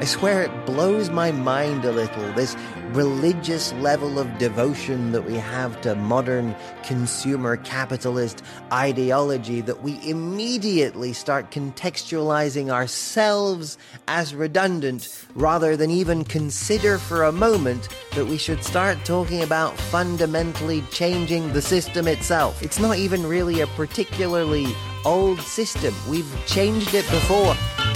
swear it blows my mind a little, this religious level of devotion that we have to modern consumer capitalist ideology, that we immediately start contextualizing ourselves as redundant rather than even consider for a moment that we should start talking about fundamentally changing the system itself. It's not even really a particularly old system. We've changed it before.